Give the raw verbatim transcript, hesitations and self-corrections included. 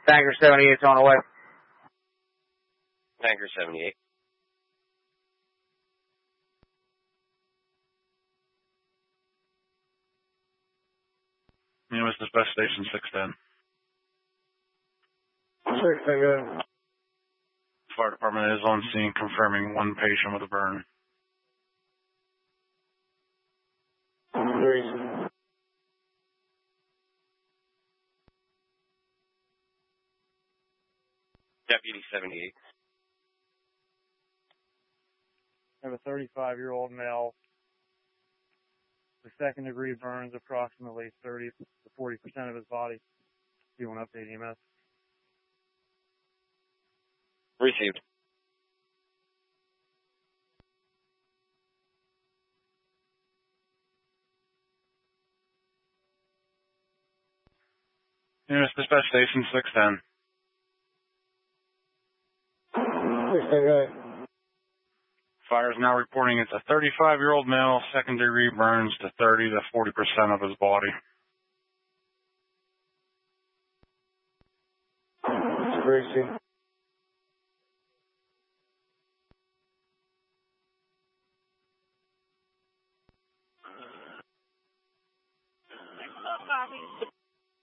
Tanker seventy-eight's on the way. Tanker seventy-eight. Unit Dispatch Station six ten. six ten, good. Fire department is on scene confirming one patient with a burn. Three. Deputy seventy-eight. I have a thirty-five-year-old male. The second degree burns approximately thirty to forty percent of his body. Do you want to update E M S? Received. Unit Dispatch Station six ten. six ten, good. Fire is now reporting it's a thirty-five-year-old male, second degree burns to thirty to forty percent of his body. Received. Copy.